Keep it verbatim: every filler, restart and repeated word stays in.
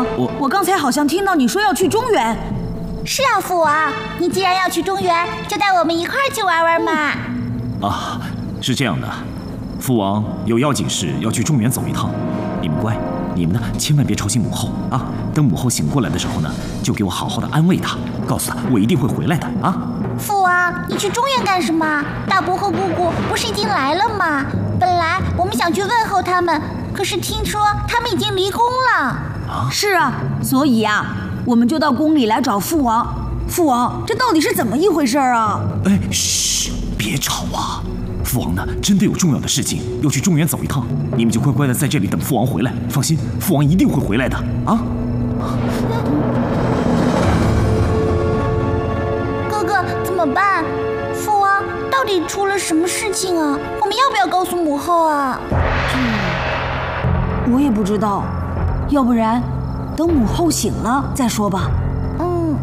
王，我我刚才好像听到你说要去中原。 是啊，父王，你既然要去中原，就带我们一块儿去玩玩嘛。 啊，是这样的，父王有要紧事要去中原走一趟，你们乖，你们呢千万别吵醒母后啊！等母后醒过来的时候呢，就给我好好的安慰她，告诉她我一定会回来的啊！ 父王，你去中原干什么？大伯和姑姑不是已经来了吗？本来我们想去问候他们，可是听说他们已经离宫了。 啊，是啊，所以啊，我们就到宫里来找父王。父王，这到底是怎么一回事啊？ 哎，嘘，别吵啊！父王呢，真的有重要的事情要去中原走一趟，你们就乖乖的在这里等父王回来。放心，父王一定会回来的啊！ 哥哥，怎么办？父王到底出了什么事情啊？我们要不要告诉母后啊？ 我也不知道，要不然等母后醒了再说吧。